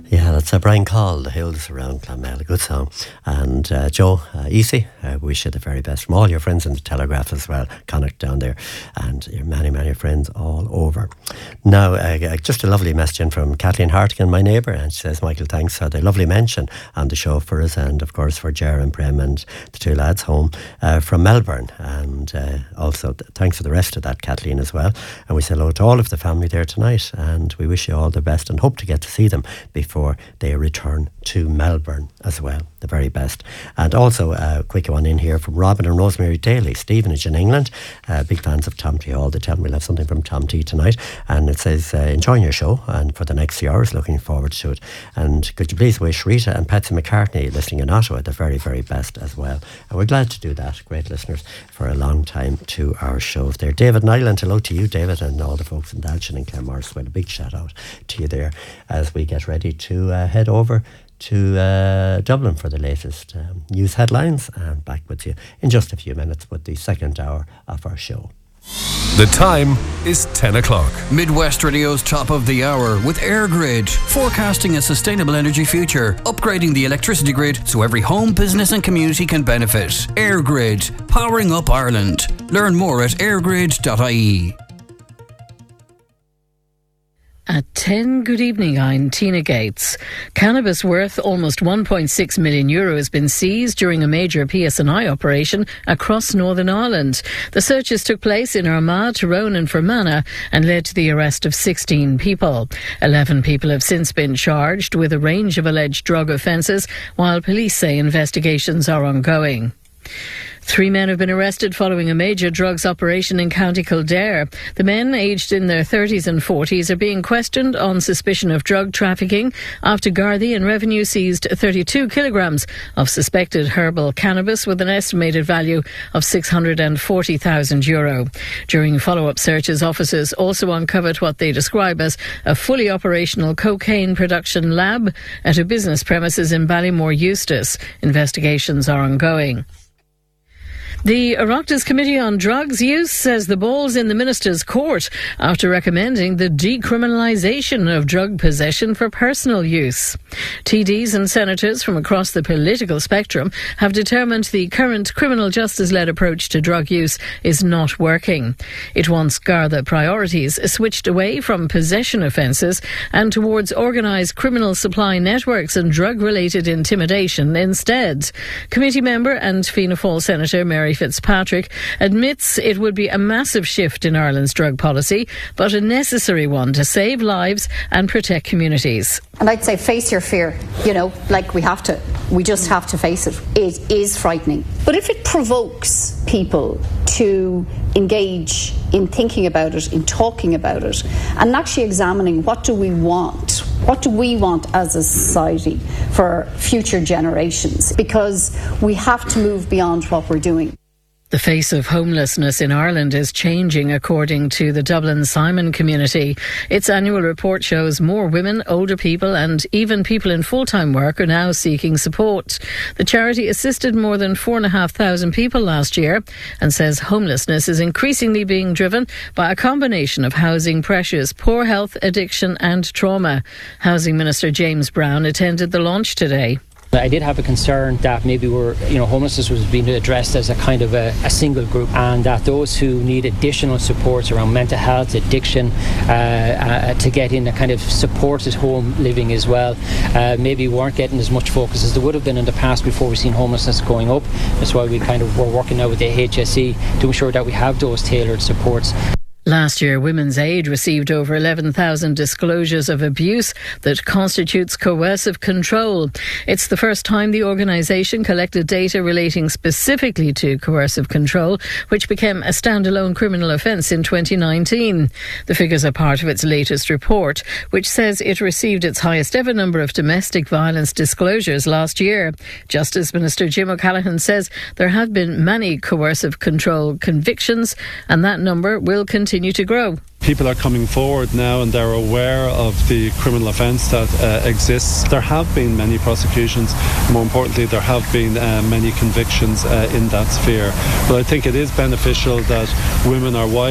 Yeah, that's Brian Call, The Hills Around Clonmel, a good song. And Joe Easy, wish you the very best from all your friends in the Telegraph as well, Connacht down there, and your many, many friends all over. Now, just a lovely message in from Kathleen Hartigan, my neighbour, and she says, Michael, thanks for the lovely mention on the show for us, and of course for Ger and Prem and the two lads home from Melbourne. And also thanks for the rest of that, Kathleen, as well. And we say hello to all of the family there tonight, and we wish you all the best and hope to get to see them before they return to Melbourne as well. The very best. And also a quick one in here from Robin and Rosemary Daly. Stevenage in England, big fans of Tom T Hall. They tell me we'll have something from Tom T tonight, and it says enjoying your show and for the next few hours, looking forward to it. And could you please wish Rita and Patsy McCartney listening in Ottawa the very, very best as well. And we're glad to do that, great listeners for a long time to our shows there. David Nyland, hello to you, David, and all the folks in Dalshin and Claremorris. Well, a big shout out to you there as we get ready to head over to Dublin for the latest news headlines, and back with you in just a few minutes with the second hour of our show. The time is 10 o'clock. Midwest Radio's top of the hour with AirGrid, forecasting a sustainable energy future, upgrading the electricity grid so every home, business and community can benefit. AirGrid, powering up Ireland. Learn more at airgrid.ie. At 10, good evening, I'm Tina Gates. Cannabis worth almost €1.6 million has been seized during a major PSNI operation across Northern Ireland. The searches took place in Armagh, Tyrone and Fermanagh and led to the arrest of 16 people. 11 people have since been charged with a range of alleged drug offences, while police say investigations are ongoing. 3 men have been arrested following a major drugs operation in County Kildare. The men, aged in their 30s and 40s, are being questioned on suspicion of drug trafficking after Gardaí and Revenue seized 32 kilograms of suspected herbal cannabis with an estimated value of €640,000. During follow-up searches, officers also uncovered what they describe as a fully operational cocaine production lab at a business premises in Ballymore, Eustace. Investigations are ongoing. The Oireachtas Committee on Drugs Use says the ball's in the Minister's court after recommending the decriminalisation of drug possession for personal use. TDs and senators from across the political spectrum have determined the current criminal justice-led approach to drug use is not working. It wants Garda priorities switched away from possession offences and towards organised criminal supply networks and drug-related intimidation instead. Committee member and Fianna Fáil Senator Mary Fitzpatrick admits it would be a massive shift in Ireland's drug policy, but a necessary one to save lives and protect communities. And I'd say face your fear, we just have to face it. It is frightening. But if it provokes people to engage in thinking about it, in talking about it, and actually examining what do we want as a society for future generations, because we have to move beyond what we're doing. The face of homelessness in Ireland is changing, according to the Dublin Simon community. Its annual report shows more women, older people and even people in full-time work are now seeking support. The charity assisted more than 4,500 people last year and says homelessness is increasingly being driven by a combination of housing pressures, poor health, addiction and trauma. Housing Minister James Brown attended the launch today. I did have a concern that maybe homelessness was being addressed as a kind of a single group, and that those who need additional supports around mental health, addiction, to get in a kind of supported home living as well, maybe weren't getting as much focus as there would have been in the past before we've seen homelessness going up. That's why we were working now with the HSE to ensure that we have those tailored supports. Last year, Women's Aid received over 11,000 disclosures of abuse that constitutes coercive control. It's the first time the organisation collected data relating specifically to coercive control, which became a standalone criminal offence in 2019. The figures are part of its latest report, which says it received its highest ever number of domestic violence disclosures last year. Justice Minister Jim O'Callaghan says there have been many coercive control convictions, and that number will continue to grow. People are coming forward now and they're aware of the criminal offence that exists. There have been many prosecutions. More importantly, there have been many convictions in that sphere. But I think it is beneficial that women are wide